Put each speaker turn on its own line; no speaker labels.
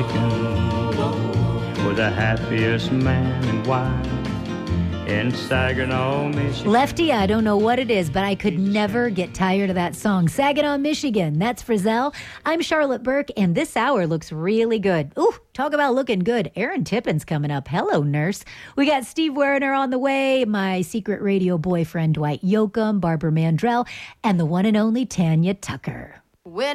Was the happiest man and wife in Saginaw, Michigan.
Lefty, I don't know what it is, but I could never get tired of that song. Saginaw, Michigan. That's Frizzell. I'm Charlotte Burke, and this hour looks really good. Ooh, talk about looking good. Aaron Tippin's coming up. Hello, nurse. We got Steve Werner on the way, my secret radio boyfriend, Dwight Yoakam, Barbara Mandrell, and the one and only Tanya Tucker.